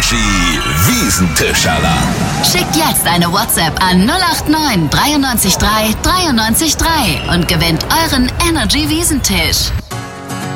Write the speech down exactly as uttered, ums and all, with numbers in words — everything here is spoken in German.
Energy Wiesentisch-Alarm. Schickt jetzt eine WhatsApp an null acht neun drei neun drei drei neun drei und gewinnt euren Energy Wiesentisch.